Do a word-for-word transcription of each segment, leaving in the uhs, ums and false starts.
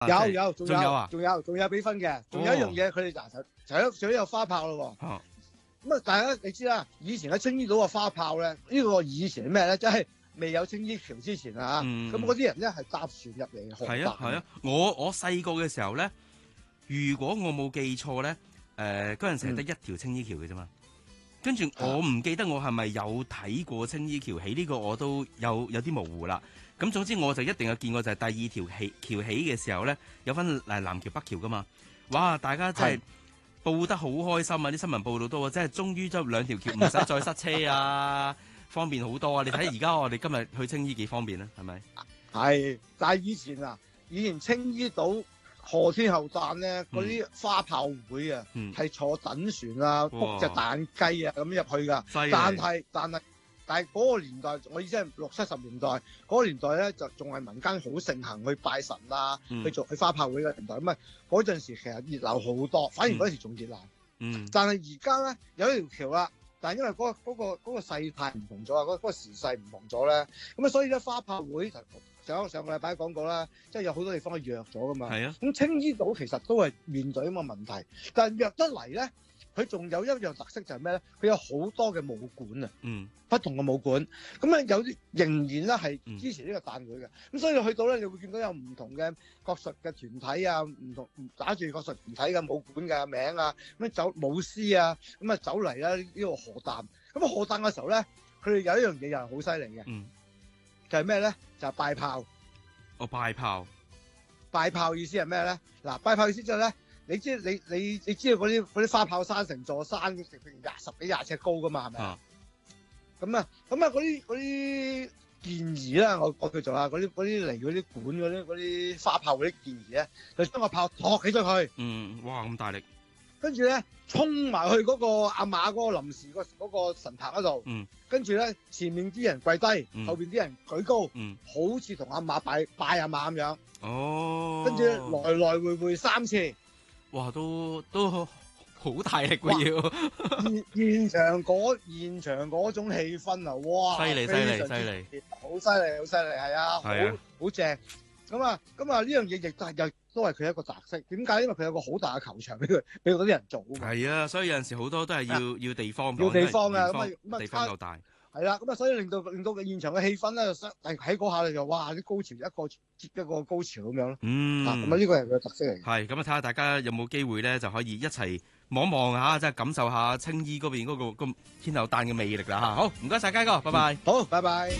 有有，仲有仲有啊， 仲有仲有俾分嘅，仲有一樣嘢，佢哋嗱就除咗除咗有花炮咯喎。 哦咁啊，大家你知啦，以前喺青衣島嘅花炮咧，呢個以前係咩咧？即係未有青衣橋之前啊， 嗯咁嗰啲人咧係搭船入嚟河係啊係啊，我我細個嘅時候咧，如果我冇記錯咧，誒嗰陣時係得一條青衣橋嘅啫嘛。跟住我唔記得我係咪有睇過青衣橋起呢個，我都有有啲模糊啦。咁總之我就一定有見過，就係第二條起橋起嘅時候咧，有分誒南橋北橋噶嘛。哇！大家真係〜報得好開心啊！啲新聞報道都話，即係終於就兩條橋唔使再塞車啊，方便好多啊！你睇而家我哋今日去青衣幾方便啊，係咪？ 係，但係以前啊，以前青衣島何天后誕咧，嗰啲花炮會啊，係、嗯、坐等船啊，卜隻蛋雞啊咁入去㗎。但係但係但係嗰個年代，我意思係六七十年代嗰、嗰個年代咧，就仲係民間好盛行去拜神啊，嗯、去做去花炮會嘅年代。咁啊，嗰陣時其實熱鬧好多，反而嗰時仲熱鬧。嗯。但係而家咧有一條橋啦，但係因為嗰、嗰個嗰、嗰個嗰、嗰個勢態唔同咗啊，嗰、嗰、嗰個時勢唔同咗咧，咁啊，所以咧花炮會上上個禮拜講過啦，即係有好多地方係弱咗噶嘛。係啊。咁青衣島其實都係面對咁嘅問題，但係弱得嚟咧。佢仲有一樣特色就係咩咧？佢有好多嘅武館啊，嗯，不同嘅武館，咁啊有啲仍然咧係支持呢個誕會嘅，咁、嗯、所以你去到咧，你會見到有唔同嘅國術嘅團體啊，唔同打住國術團體嘅武館嘅名啊，咁走舞獅啊，咁啊走嚟啦呢個河誕，咁啊河誕嘅時候咧，佢哋有一樣嘢又係好犀利嘅，嗯，就係咩咧？就係、是、拜炮， 哦拜炮， 拜炮意思係咩咧？嗱，拜炮意思就係咧。你知你你你知道嗰啲嗰啲花炮山成座山，成成廿十幾廿尺高噶嘛，係咪啊？咁啊咁啊嗰啲嗰啲建議啦，我我叫做啊嗰啲嗰啲嚟嗰啲管嗰啲嗰啲花炮嗰啲建議咧，就將個炮托起咗佢。 嗯，哇咁大力！跟住咧衝埋去嗰個阿馬嗰個臨時個嗰個神壇嗰度。嗯。跟住咧前面啲人跪低，嗯、後邊啲人舉高，嗯、好似同阿馬拜拜阿馬咁樣。哦。跟住來來回回三次。 哇，都都好大力喎要現現場嗰現場嗰種氣氛啊，哇！ 犀利犀利犀利， 好犀利好犀利，係啊，好好正。咁啊咁啊呢樣嘢亦都係又都係佢一個特色。點解？因為佢有個好大嘅球場俾佢俾嗰啲人做。 係啊，所以有陣時好多都係要、啊、要地方， 要地方啊，咁啊咁啊地方夠大。 係啦，咁啊，所以令到令到現場嘅氣氛咧，喺喺嗰下咧就哇啲高潮一個接一個高潮咁樣咯。嗯，咁啊呢個係佢嘅特色嚟。 係咁啊，睇下大家有冇機會咧，就可以一齊望一望下，即係感受下青衣嗰邊嗰個咁天后誕嘅魅力啦嚇。好，唔該晒佳哥，拜拜。 好，拜拜。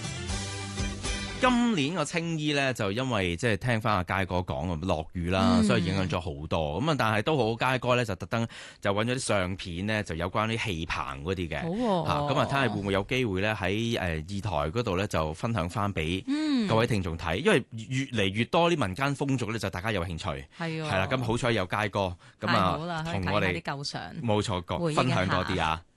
今年個青衣咧就因為即係聽翻阿佳哥講啊落雨啦，嗯、所以影響咗好多咁啊！但係都好，佳哥咧就特登就揾咗啲相片咧，就有關啲氣棚嗰啲嘅嚇，咁啊睇下會唔會有機會咧喺誒二台嗰度咧就分享翻俾各位聽眾睇，嗯、因為越嚟越多啲民間風俗咧就大家有興趣係係啦，咁好彩有佳哥咁啊同我哋冇錯，分享多啲啊！